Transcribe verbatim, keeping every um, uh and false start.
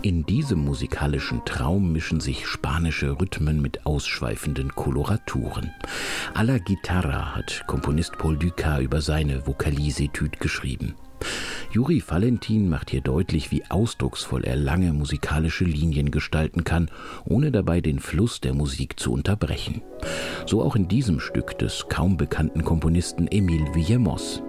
In diesem musikalischen Traum mischen sich spanische Rhythmen mit ausschweifenden Koloraturen. A la Guitarra hat Komponist Paul Dukas über seine Vocalisetude geschrieben. Juri Valentin macht hier deutlich, wie ausdrucksvoll er lange musikalische Linien gestalten kann, ohne dabei den Fluss der Musik zu unterbrechen. So auch in diesem Stück des kaum bekannten Komponisten Emile Villemos.